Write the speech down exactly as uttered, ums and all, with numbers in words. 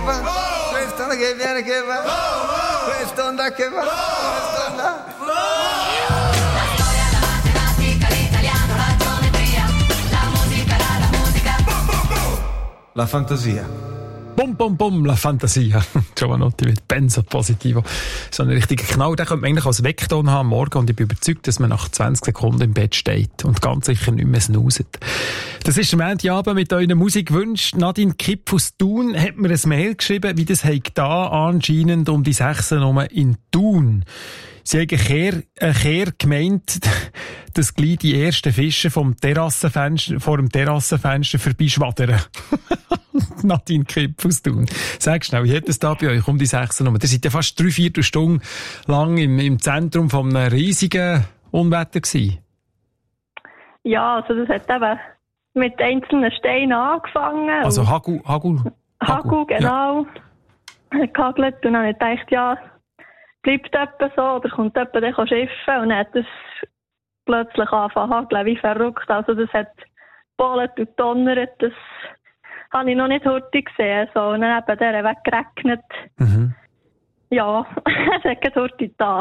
Questo che viene che va, questo onda che va, questo onda. La storia, la matematica, l'italiano, la geometria, la musica, la, la musica. La fantasia. Bum, bum, bum, la Fantasia. Giovanotti mit Benzo Positivo. So einen richtigen Knall, den könnte man eigentlich als Weckton haben am Morgen und ich bin überzeugt, dass man nach zwanzig Sekunden im Bett steht und ganz sicher nicht mehr snooset. Das ist am Montagabend mit euren Musikwünschen. Nadine Kipp aus Thun hat mir ein Mail geschrieben, wie das heik da anscheinend um die sechs Nummer in Thun. Sie haben eine Kehr, eine Kehr gemeint, dass gleich die ersten Fische vom Terrassenfenster, vor dem Terrassenfenster vorbeischwadern. Nadine Kipp aus Thun. Sag schnell, wie hat es da bei euch um die sechs Nummer? Ihr seid ja fast drei Viertelstunden lang im, im Zentrum von einem riesigen Unwetter gewesen. Ja, also das hat eben mit einzelnen Steinen angefangen. Also Hagel, Hagel, Hagel, Hagel genau. Ja. Gehagelt und dann habe ich gedacht, ja, bleibt etwa so oder kommt etwa dann schiffen und dann hat es plötzlich angefangen hageln wie verrückt. Also das hat gebollet und donnert, das habe ich noch nicht heute gesehen. So, und dann eben der weggeregnet. Mhm. Ja, es hat heute da.